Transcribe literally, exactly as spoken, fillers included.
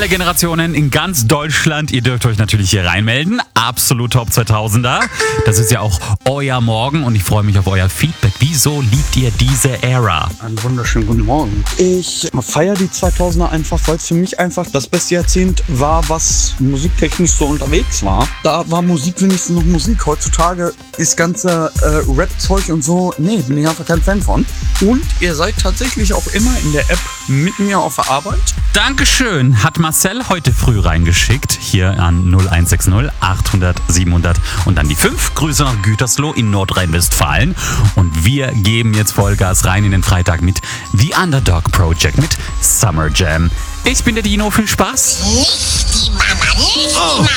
Alle Generationen in ganz Deutschland, ihr dürft euch natürlich hier reinmelden. Absolut Top zweitausender. Das ist ja auch euer Morgen und ich freue mich auf euer Feedback. Wieso liebt ihr diese Ära? Einen wunderschönen guten Morgen. Ich feiere die zweitausender einfach, weil es für mich einfach das beste Jahrzehnt war, was musiktechnisch so unterwegs war. Da war Musik wenigstens noch Musik. Heutzutage ist ganze äh, Rap-Zeug und so, nee, bin ich einfach kein Fan von. Und ihr seid tatsächlich auch immer in der App mit mir auf der Arbeit. Dankeschön, hat Marcel heute früh reingeschickt, hier an null eins sechs null achthundert siebenhundert und dann die fünf. Grüße nach Gütersloh in Nordrhein-Westfalen. Und wir geben jetzt Vollgas rein in den Freitag mit The Underdog Project mit Summer Jam. Ich bin der Dino, viel Spaß. Nicht die Mama, nicht die Mama.